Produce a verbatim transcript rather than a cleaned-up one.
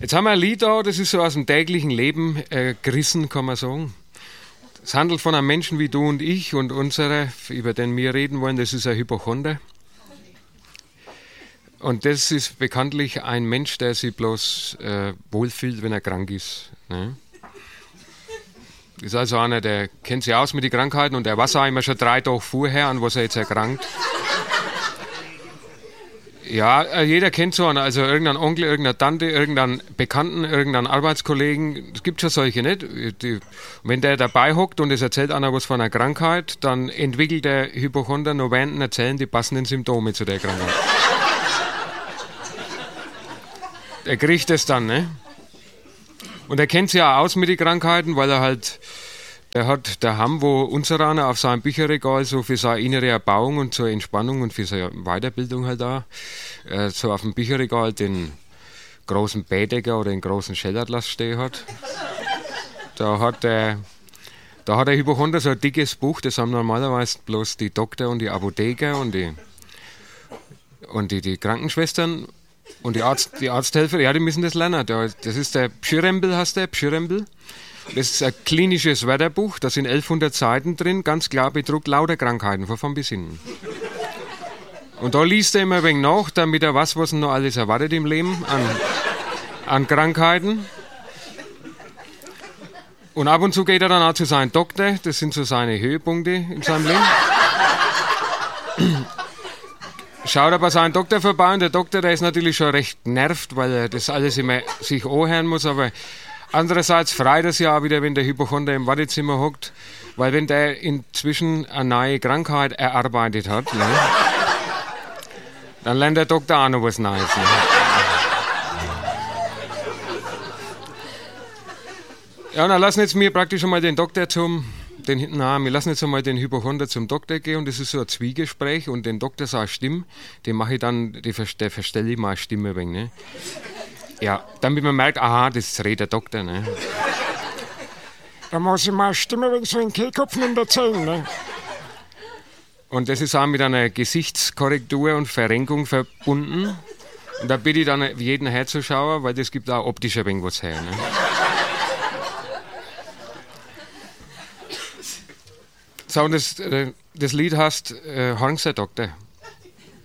Jetzt haben wir ein Lied da, das ist so aus dem täglichen Leben äh, gerissen, kann man sagen. Es handelt von einem Menschen wie du und ich und unsere, über den wir reden wollen, das ist ein Hypochonder. Und das ist bekanntlich ein Mensch, der sich bloß äh, wohlfühlt, wenn er krank ist. Ne? Ist also einer, der kennt sich aus mit den Krankheiten und der weiß auch immer schon drei Tage vorher, an was er jetzt erkrankt. Ja, jeder kennt so einen, also irgendeinen Onkel, irgendeine Tante, irgendeinen Bekannten, irgendeinen Arbeitskollegen. Es gibt schon solche, nicht? Die, wenn der dabei hockt und es erzählt einer was von einer Krankheit, dann entwickelt der Hypochonder noch während erzählen die passenden Symptome zu der Krankheit. Er kriegt es dann, ne? Und er kennt sich ja aus mit den Krankheiten, weil er halt, der hat daheim, wo unser einer auf seinem Bücherregal so für seine innere Erbauung und zur Entspannung und für seine Weiterbildung halt da, äh, so auf dem Bücherregal den großen Baedeker oder den großen Schellatlas stehen hat. Da hat der, da hat der Hypochonder so ein dickes Buch, das haben normalerweise bloß die Doktor und die Apotheker und die, und die, die Krankenschwestern. Und die, Arzt, die Arzthelfer, ja, die müssen das lernen. Das ist der Pschyrembel, heißt der, Pschyrembel. Das ist ein klinisches Wörterbuch, da sind elfhundert Seiten drin, ganz klar bedruckt, lauter Krankheiten, von vorn bis hinten. Und da liest er immer ein wenig nach, damit er weiß, was ihn noch alles erwartet im Leben an, an Krankheiten. Und ab und zu geht er dann auch zu seinem Doktor, das sind so seine Höhepunkte in seinem Leben. Schaut er bei seinem Doktor vorbei und der Doktor, der ist natürlich schon recht genervt, weil er das alles immer sich anhören muss, aber andererseits freut er sich auch wieder, wenn der Hypochonder im Wartezimmer hockt, weil wenn der inzwischen eine neue Krankheit erarbeitet hat, ne, dann lernt der Doktor auch noch was Neues. Ne. Ja, und dann lassen jetzt wir praktisch einmal den Doktor zum... Den, na, wir lassen jetzt einmal den Hypochonder zum Doktor gehen und das ist so ein Zwiegespräch und den Doktor sagt Stimme, den mache ich dann, die, der verstelle ich mal eine Stimme ein wenig, ne? Ja, damit man merkt, aha, das redet der Doktor, ne? Da muss ich mal eine Stimme wegen so einen Kehlkopf erzählen, ne? Und das ist auch mit einer Gesichtskorrektur und Verrenkung verbunden und da bitte ich dann jeden herzuschauer, weil das gibt auch optisch ein wenig was her, ne? So, und das, das Lied heißt äh, Hornser Doktor.